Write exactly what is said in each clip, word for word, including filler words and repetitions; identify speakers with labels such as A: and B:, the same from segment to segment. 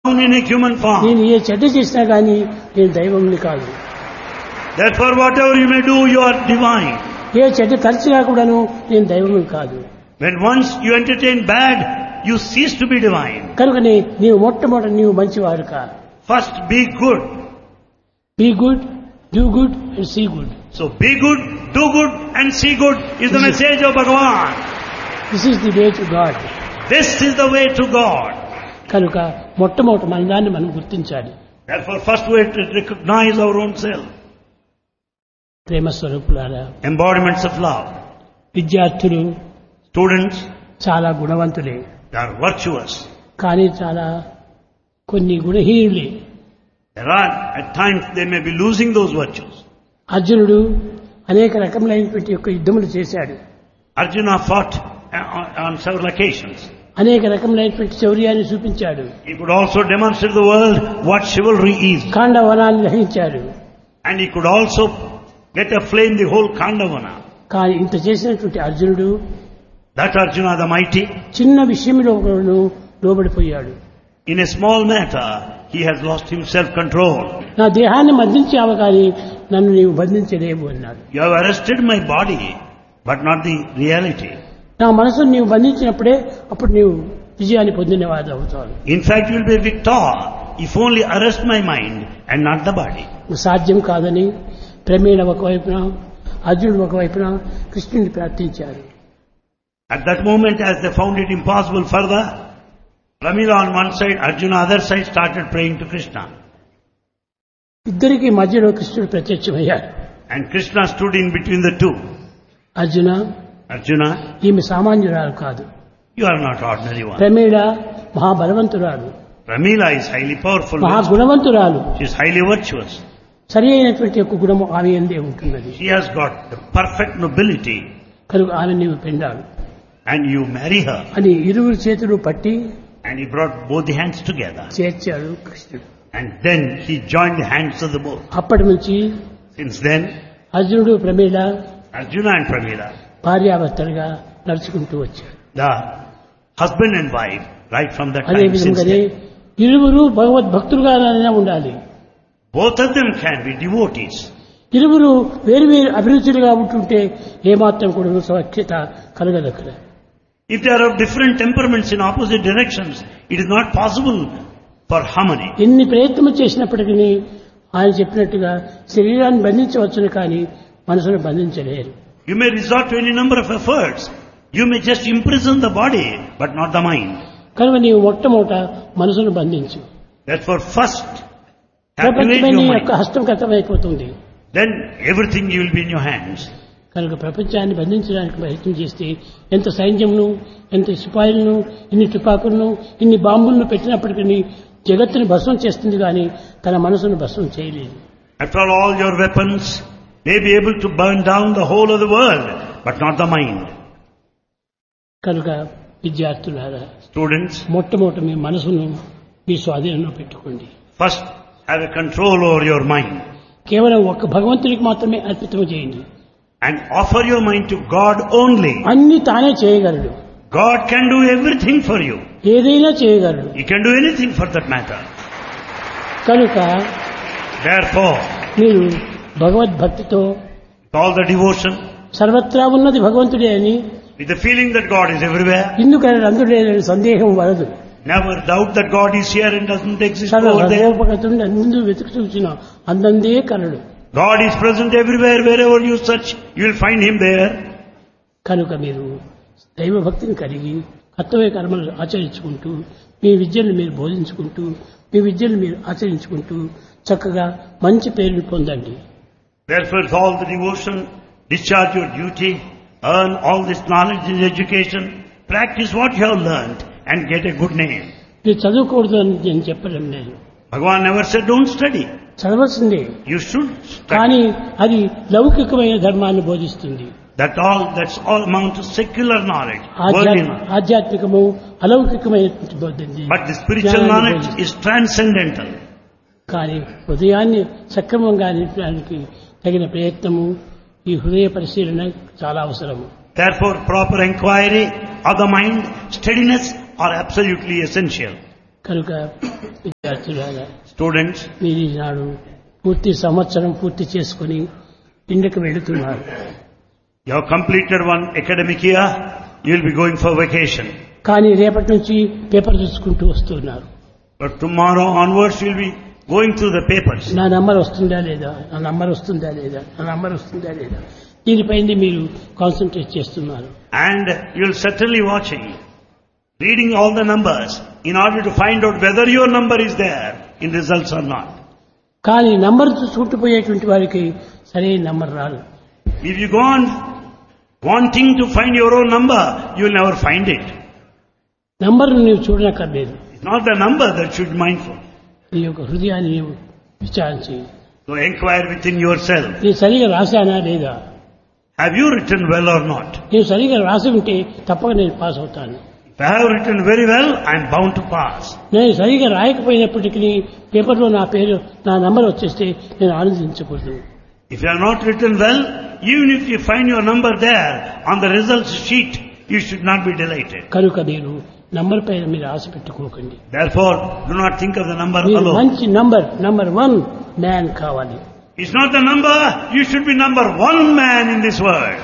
A: in a human form.
B: నేను ఏ చెడ్డ చేసినా కానీ నేను దైవంని కాదు.
A: Therefore, whatever you may do, you are divine.
B: ఏ చెడ్డ తలచినా కూడాను నేను దైవంని కాదు.
A: When once you entertain bad, you cease to be divine.
B: కనుకనే నీవు మొట్టమొదటి నీవు మంచివాడు కా.
A: First, be good.
B: Be good, do good and see good.
A: So, be good, do good, and see good is the message of Bhagavan.
B: This is the way to God.
A: This is the way to God.
B: కనుక మొట్టమొదటి మన దాన్ని మనం గుర్తించాలి.
A: Therefore, first we have to recognize our own self.
B: ప్రేమ స్వరూపులారా,
A: Embodiments of love.
B: విద్యార్థులు
A: Students,
B: చాలా గుణవంతులే,
A: they are virtuous.
B: కానీ చాలా కొన్ని గుణహీనులే.
A: There are, at times, they may be losing those virtues.
B: అర్జునుడు అనేక రకములైనటువంటి యొక్క యుద్ధములు చేశాడు.
A: Arjuna fought on, on several occasions.
B: అనేక రకములైనటువంటి శౌర్యాన్ని చూపించాడు.
A: He could also demonstrate to the world what chivalry is.
B: ఖాండవనాన్ని దహించాడు.
A: And he could also get aflame the whole Khandavana.
B: కానీ ఇంత చేసినటువంటి అర్జునుడు
A: That Arjuna the mighty,
B: చిన్న విషయంలో కూడాను లోబడిపోయాడు.
A: in a small matter, he has lost himself control.
B: నా దేహాన్ని బంధించావు కానీ నన్ను నీవు బంధించలేవు అన్నాడు.
A: You have arrested my body, but not the reality.
B: నా మనసును నీవు బంధించినప్పుడే అప్పుడు నీవు విజయాన్ని పొందినవాడు అవుతావు.
A: In fact, you will be a victor if only arrest my mind and not the body.
B: సాధ్యం కాదని ప్రమేణ ఒకవైపున అర్జునుడు ఒకవైపున కృష్ణుని ప్రార్థించారు.
A: At that moment, as they found it impossible further, Pramila on one side, Arjuna other side started praying to Krishna.
B: ఇద్దరికి మధ్యలో కృష్ణుడు ప్రత్యక్షమయ్యాడు.
A: And Krishna stood in between the two.
B: Arjuna,
A: Arjuna,
B: ఈమె సామాన్యురాలు కాదు.
A: you are not ordinary one.
B: ప్రమేణ మహాబలవంతురాలు,
A: Pramila is highly powerful.
B: మహాగుణవంతురాలు.
A: She is highly virtuous.
B: సరి అయినటువంటి యొక్క గుణము ఆమె ఎందే ఉంటున్నది.
A: She has got the perfect nobility.
B: కనుక ఆమె నీవు పెండాడు
A: And you marry her.
B: అని ఇరువురు చేతులు పట్టి
A: And he brought both the hands together.
B: చేర్చాడు కృష్ణుడు.
A: And then he joined the hands of the both.
B: అప్పటి నుంచి
A: Since then,
B: అర్జునుడు ప్రమేళ
A: Arjuna and Pramila,
B: భార్యాభర్తలుగా నడుచుకుంటూ వచ్చాడు.
A: the husband and wife, right from that
B: అదే
A: time since
B: విధంగానే
A: then,
B: ఇరువురు భగవద్భక్తులుగానే ఉండాలి.
A: both of them can be devotees.
B: ఇరువురు వేరు వేరు అభిరుచులుగా ఉంటుంటే ఏమాత్రం కూడా సఖ్యత కలగదక్కడ.
A: If they are of different temperaments in opposite directions, it is not possible for harmony.
B: ఎన్ని ప్రయత్నం చేసినప్పటికీ ఆయన చెప్పినట్టుగా శరీరాన్ని బంధించవచ్చును కానీ మనసును బంధించలేరు.
A: You may resort to any number of efforts. You may just imprison the body, but not the mind.
B: కనుక నీవు మొట్టమొదట మనసును బంధించు.
A: Therefore, first, captivate
B: ప్రపంచమే
A: your
B: నీ
A: mind.
B: యొక్క హస్తగతమైపోతుంది.
A: Then everything you will be in your hands.
B: కనుక ప్రపంచాన్ని బంధించడానికి ప్రయత్నం చేస్తే ఎంత సైన్యంను, ఎంత సిపాయిలను, ఇన్ని తుపాకులను, ఇన్ని బాంబులను పెట్టినప్పటికీ జగత్తుని భస్మం చేస్తుంది కానీ తన మనసును భస్మం చేయలేదు.
A: After all, all your weapons may be able to burn down the whole of the world, but not the mind.
B: కనుక విద్యార్థులారా,
A: Students,
B: మొట్టమొదట మీ మనసును మీ స్వాధీనంలో పెట్టుకోండి.
A: first have a control over your mind.
B: కేవలం ఒక్క భగవంతునికి మాత్రమే అర్పితం చేయండి.
A: And offer your mind to God only.
B: అన్ని తానే చేయగలడు.
A: God can do everything for you.
B: ఏదైనా చేయగలడు.
A: He can do anything for that matter.
B: కనుక
A: Therefore,
B: మీరు భగవద్భక్తితో
A: with all the devotion,
B: సర్వత్రా ఉన్నది భగవంతుడే అని,
A: with the feeling that God is everywhere,
B: ఇందుకని అందులేదని సందేహం వలదు.
A: never doubt that God is here and doesn't exist
B: సర్వ
A: over there.
B: హృదయోపగతుడిని ముందు వెతుకు చూసిన అందందే కలడు.
A: God is present everywhere. Wherever you search, you will find Him there.
B: కనుక మీరు దైవభక్తిని కలిగి కర్తవ్య కర్మలు ఆచరించుకుంటూ మీ విద్యను మీరు బోధించుకుంటూ మీ విద్యను మీరు ఆచరించుకుంటూ చక్కగా మంచి పేరుని పొందండి.
A: Therefore, with all the devotion, discharge your duty, earn all this knowledge and education, practice what you have learned, and get a good name.
B: మీరు చదువుకూడదు అని నేను చెప్పలేం లేదు.
A: Bhagavan never said don't study.
B: చదవలసిందే,
A: You should
B: కానీ
A: study.
B: అది లౌకికమైన ధర్మాన్ని బోధిస్తుంది.
A: That all, that's all amount to secular knowledge, worldly
B: ఆధ్యాత్మ
A: knowledge.
B: ఆధ్యాత్మికము అలౌకికమైనటువంటి బోధింది.
A: But the spiritual knowledge is transcendental.
B: కానీ హృదయాన్ని సక్రమంగా నింపడానికి తగిన ప్రయత్నము ఈ హృదయ పరిశీలన చాలా అవసరము.
A: Therefore, proper inquiry of the mind, steadiness are absolutely essential.
B: కనుక విద్యార్థులారా,
A: Students,
B: మీరు ఈనాడు పూర్తి సంవత్సరం పూర్తి చేసుకుని ఇంటికి వెళుతున్నారు.
A: you have completed one academic year, you will be going for vacation.
B: కానీ రేపటి నుంచి పేపర్ చూసుకుంటూ వస్తున్నారు.
A: But tomorrow onwards you will be going through the papers.
B: నా నంబర్ వస్తుందా లేదా, నా నంబర్ వస్తుందా లేదా, నా నంబర్ వస్తుందా లేదా, దీనిపైన మీరు కాన్సన్ట్రేట్ చేస్తున్నారు.
A: And you will certainly watching, reading all the numbers in order to find out whether your number is there in results or not.
B: కానీ నంబర్ చూసుకుంటూ పోయేటువంటి వారికి సరైన నంబర్ రాదు.
A: If you go on wanting to find your own number, you will never find it.
B: నంబర్ను నీవు చూడనక్కర్లేదు.
A: It's not the number that should be mindful.
B: నీ యొక్క హృదయాన్ని నీవు విచారించి,
A: So inquire within yourself.
B: నేను సరిగా రాశానా లేదా,
A: Have you written well or not?
B: నేను సరిగా రాసి ఉంటే తప్పక నేను పాస్ అవుతాను.
A: If I have written very well, I am bound to pass.
B: నేను సరిగా రాయకపోయినప్పటికీ పేపర్లో నా పేరు, నా నంబర్ వచ్చేస్తే నేను ఆనందించకూడదు.
A: If you have not written well, even if you find your number there on the results sheet, you should not be delighted.
B: కనుక మీరు నంబర్ పైన మీరు ఆశ పెట్టుకోకండి.
A: Therefore, do not think of the number
B: మీరు
A: alone.
B: మంచి number, number one man కావాలి.
A: It's not the number, you should be number one man in this world.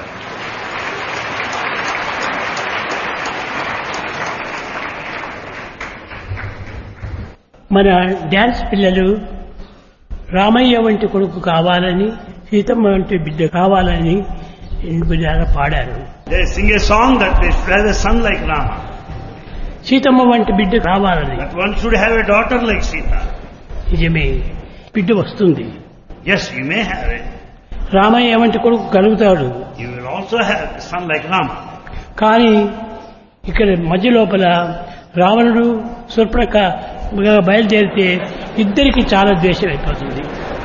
B: మన dance పిల్లలు రామయ్య వంటి కొడుకు కావాలని, సీతమ్మ వంటి బిడ్డ కావాలని బిడ్డగా పాడారు.
A: They sing a song that they should have a son like Rama.
B: Seethamma వంటి బిడ్డ కావాలని.
A: That one should have a daughter like Sita.
B: నిజమే, బిడ్డ వస్తుంది.
A: Yes, you may have it.
B: Ramayya వంటి కొడుకు కలుగుతాడు.
A: You will also have a son like Rama.
B: కానీ ఇక్కడ మధ్య లోపల రావణుడు శూర్పణఖ బయలుదేరితే ఇద్దరికి చాలా ద్వేషం అయిపోతుంది.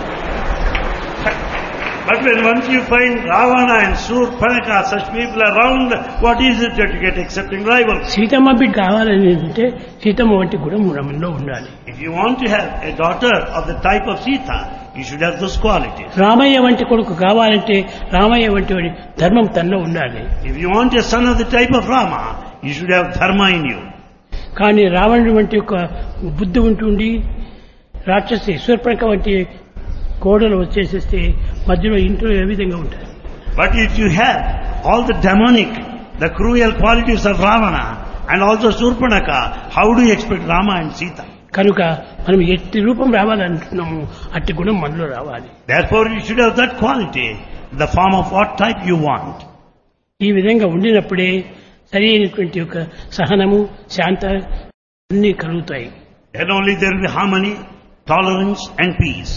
A: But when once you find Ravana and Surpanaka, such people around, what is it that you get accepting rivals?
B: Seethamma బిడ్డ కావాలని అంటే సీతమ్మ వంటి గుణం మనలో ఉండాలి.
A: If you want to have a daughter of the type of Sita, you should have those qualities.
B: Ramayya వంటి కొడుకు కావాలంటే రామయ్య వంటి వాడి ధర్మం తనలో ఉండాలి.
A: If you want a son of the type of Rama, you should have dharma in you.
B: కానీ రావణుడి వంటి ఒక బుద్ధి ఉంటుండి రాక్షసి శూర్పణఖ వంటి కోడలు వచ్చేసేస్తే మధ్యలో ఇంట్లో ఏ విధంగా ఉంటాయి.
A: But if you have all the demonic, the cruel qualities of Ravana and also Surpanaka, how do you expect Rama and Sita?
B: కనుక మనం ఎట్టి రూపం రావాలంటున్నాము, అట్టి గుణం మనలో రావాలి.
A: Therefore you should have that quality, the form of what type you want.
B: ఈ విధంగా ఉండినప్పుడే సరి అయినటువంటి యొక్క సహనము, శాంత అన్నీ కలుగుతాయి.
A: Then only there will be harmony, tolerance and peace.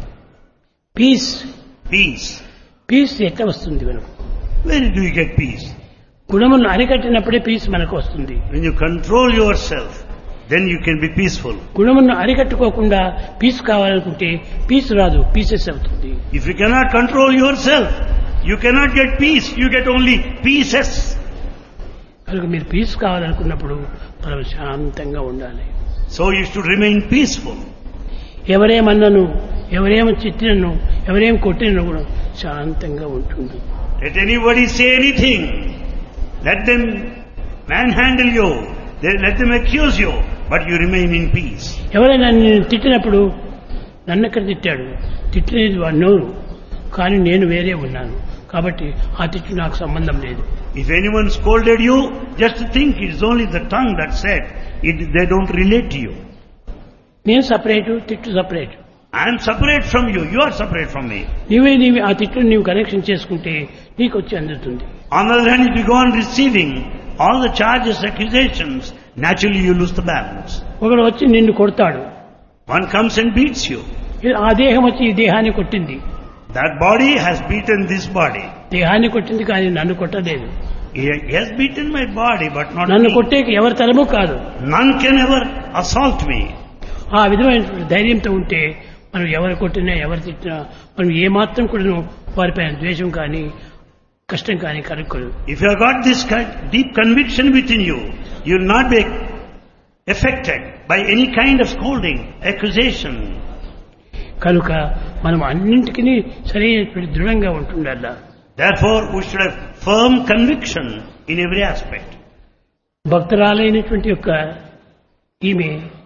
B: Piece
A: Peace.
B: Piece ఎట్లా వస్తుంది మనకు?
A: Where do you get peace?
B: గుణములను అరికట్టినప్పుడే పీస్ మనకు వస్తుంది.
A: When you control yourself, then you can be peaceful.
B: గుణములను అరికట్టుకోకుండా పీస్ కావాలనుకుంటే పీస్ రాదు, పీసెస్ అవుతుంది.
A: If you cannot control yourself, you cannot get peace, you get only pieces.
B: కనుక మీరు piece కావాలనుకున్నప్పుడు మనం శాంతంగా ఉండాలి.
A: So you should remain peaceful.
B: ఎవరేమన్నను, ఎవరేమో చిట్టినను, ఎవరేం కొట్టినను కూడా శాంతంగా ఉంటుంది.
A: Let anybody say anything. Let them manhandle you. They, let them accuse you. But you remain in peace.
B: ఎవరైనా నేను తిట్టినప్పుడు నన్ను ఎక్కడ తిట్టాడు, తిట్టినది వాడు నోరు, కానీ నేను వేరే ఉన్నాను కాబట్టి ఆ తిట్టు నాకు సంబంధం లేదు.
A: If anyone scolded you, just think it's only the tongue that said. It, they don't relate to you.
B: నేను సపరేటు, తిట్టు separate.
A: I am separate from you. You are separate from me.
B: నీవే నీవి ఆ తిట్టును నీవు కనెక్షన్ చేసుకుంటే నీకు వచ్చి అందుతుంది.
A: On the other hand, if you go on receiving all the charges, accusations, naturally you lose the balance.
B: ఒకడు వచ్చి నిన్ను కొడతాడు,
A: One comes and beats you.
B: ఆ దేహం వచ్చి ఈ దేహాన్ని కొట్టింది.
A: That body has beaten this body.
B: దేహాన్ని కొట్టింది కానీ నన్ను కొట్టలేదు.
A: He has beaten my body, but not
B: నన్ను
A: me.
B: కొట్టేకి ఎవరి తరము కాదు.
A: None can ever assault me.
B: ఆ విధమైన ధైర్యంతో ఉంటే మనం ఎవరు కొట్టినా ఎవరు తిట్టినా మనం ఏమాత్రం కూడా వారిపైన ద్వేషం కానీ కష్టం కానీ కలుక్కోదు.
A: If you have got this deep conviction within you, you will not be affected by any kind of scolding, accusation.
B: కనుక మనం అన్నింటికీ సరైనటువంటి దృఢంగా ఉంటుండాలా.
A: Therefore, we should have firm conviction in every aspect.
B: భక్తురాలైనటువంటి యొక్క ఈమె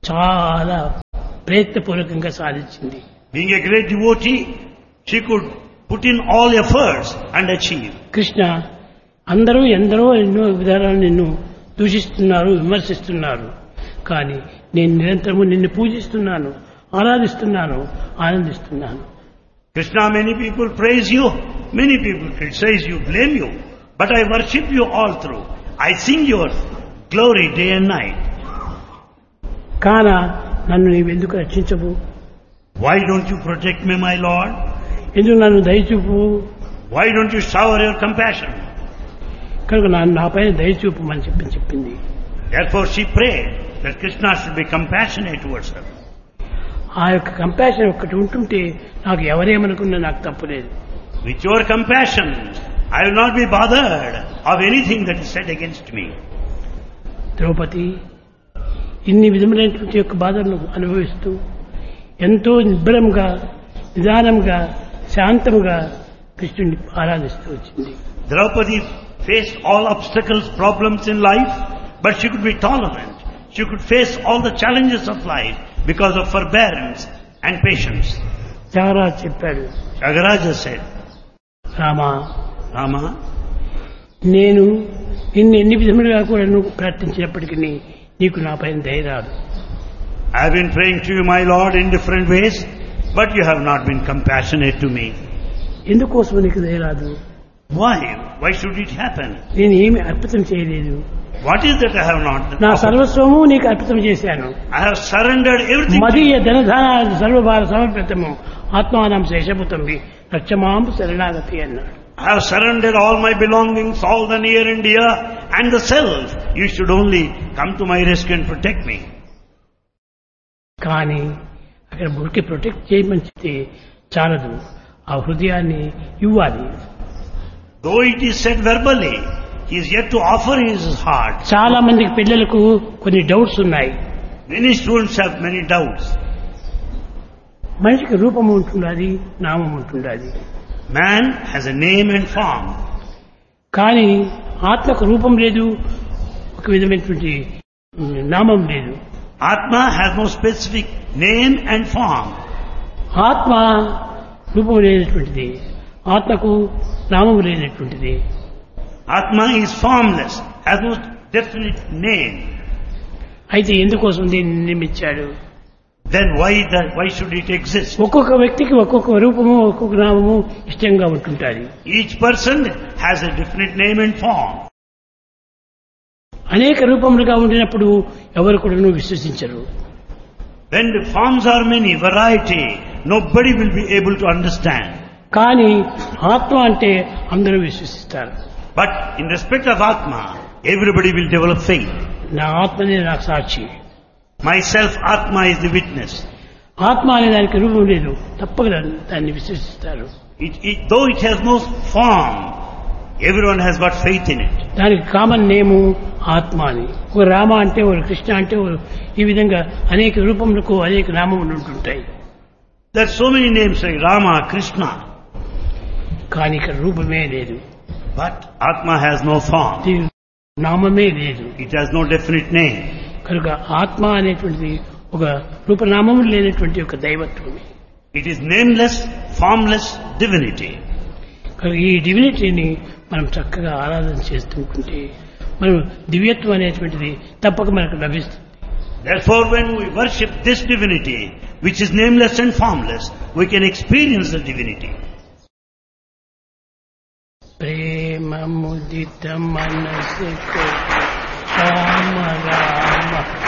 B: చాలా ప్రయత్నపూర్వకంగా సాధించింది.
A: Being a great devotee, she could put in all efforts and achieve.
B: Krishna అందరూ ఎందరో ఎన్నో విధానాలు నిన్ను దూషిస్తున్నారు, విమర్శిస్తున్నారు. కానీ నేను నిరంతరము నిన్ను పూజిస్తున్నాను, ఆరాధిస్తున్నాను, ఆనందిస్తున్నాను.
A: Krishna, many people praise you, many people criticize you, blame you, but I worship you all through. I sing your glory day and night.
B: కాన నన్ను నీవెందుకు రక్షించవు?
A: Why don't you protect me, my Lord?
B: ఎందుకు నన్ను దయచూపు?
A: Why don't you shower your compassion?
B: కనుక నన్ను నాపైన దయచూపమని చెప్పి చెప్పింది.
A: Therefore she prayed that Krishna should be compassionate towards her.
B: ఆ యొక్క కంపాషన్ ఒక్కటి ఉంటుంటే నాకు ఎవరేమనుకున్నా నాకు తప్పులేదు.
A: With your compassion, I will not be bothered of anything that is said against me.
B: Draupadi ఇన్ని విధములైనటువంటి యొక్క బాధలను అనుభవిస్తూ ఎంతో నిబ్బరంగా, నిదానంగా, శాంతంగా కృష్ణుని ఆరాధిస్తూ వచ్చింది.
A: Draupadi faced all obstacles, problems in life, but she could be tolerant. She could face all the challenges of life because of forbearance and patience.
B: చాలా చెప్పాడు.
A: Tyagaraja said,
B: రామా,
A: Rama,
B: నేను నిన్ను ఎన్ని విధములుగా కూడా నువ్వు ప్రార్థించినప్పటికీ నీకు నా పైన దయ రాదు.
A: I have been praying to you, my Lord, in different ways, but you have not been compassionate to me.
B: ఎందుకోసం నీకు దయ రాదు?
A: Why? Why should it happen?
B: నేను ఏమి అర్పితం చేయలేదు.
A: What is that I have not done?
B: నా సర్వస్వము నీకు అర్పితం చేశాను.
A: I have surrendered everything.
B: మదీయ ధనధాన సర్వభార సమర్పితము ఆత్మానం శేషభూతంబి రక్షమాం శరణాగతి అన్నాడు.
A: I have surrendered all my belongings, all the near and dear, and the self. You should only come to my rescue and protect me.
B: కానీ అక్కడ ఊరికి ప్రొటెక్ట్ చేయమని చెప్తే చాలదు, ఆ హృదయాన్ని ఇవ్వాలి.
A: Though it is said verbally, he is yet to offer his heart.
B: చాలా మందికి పిల్లలకు కొన్ని డౌట్స్ ఉన్నాయి.
A: Many students have many doubts.
B: మనిషికి రూపం ఉంటున్నది, నామం ఉంటున్నది.
A: Man has a name and form.
B: కానీ ఆత్మకు రూపం లేదు, ఒక విధమైనటువంటి నామం లేదు.
A: Atma has no specific name and form.
B: ఆత్మ రూపం లేనటువంటిది, ఆత్మకు నామం లేనటువంటిది.
A: Atma is formless, has no definite name.
B: అయితే ఎందుకోసం దీన్ని నిర్మించాడు?
A: Then why that, why should it exist?
B: ఒక్కొక్క వ్యక్తికి ఒక్కొక్క రూపము, ఒక్కొక్క నామము ఇష్టంగా ఉంటుంటారు.
A: Each person has a different name and form.
B: అనేక రూపములుగా ఉండినప్పుడు ఎవరు కూడా విశ్వసించరు.
A: When the forms are many, variety, nobody will be able to understand.
B: కానీ ఆత్మ అంటే అందరూ విశ్వసిస్తారు.
A: But in respect of Atma, everybody will develop faith.
B: నా ఆత్మనే నాకు సాక్షి.
A: Myself, Atma is the witness.
B: ఆత్మ అనే దానికి రూపం లేదు, తప్పక దాన్ని విశ్వసిస్తారు.
A: It, it, though it has no form, everyone has got faith in it.
B: దానికి కామన్ నేము ఆత్మ అని. ఒక రామ అంటే, ఒక కృష్ణ అంటే, ఈ విధంగా అనేక రూపములకు అనేక నామములు ఉంటుంటాయి.
A: There are so many names like Rama, Krishna.
B: కానీ ఇక్కడ రూపమే లేదు.
A: But Atma has no form.
B: నామమే లేదు.
A: It has no definite name.
B: కనుక ఆత్మ అనేటువంటిది ఒక రూపనామము లేనటువంటి ఒక దైవత్వం.
A: It is nameless, formless divinity.
B: కనుక ఈ డివినిటీని మనం చక్కగా ఆరాధన చేస్తుంటే మనం దివ్యత్వం అనేటువంటిది తప్పక మనకు లభిస్తుంది.
A: Therefore, when we worship this divinity, which is nameless and formless, we can experience the divinity.
B: ప్రేమ ముదిత మనసు రామ రామ